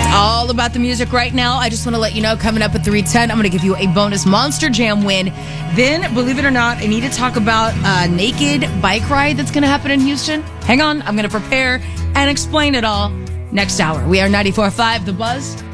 All about the music right now. I just want to let you know, coming up at 3:10, I'm going to give you a bonus Monster Jam win. Then, believe it or not, I need to talk about a naked bike ride that's going to happen in Houston. Hang on, I'm going to prepare and explain it all next hour. We are 94.5 The Buzz.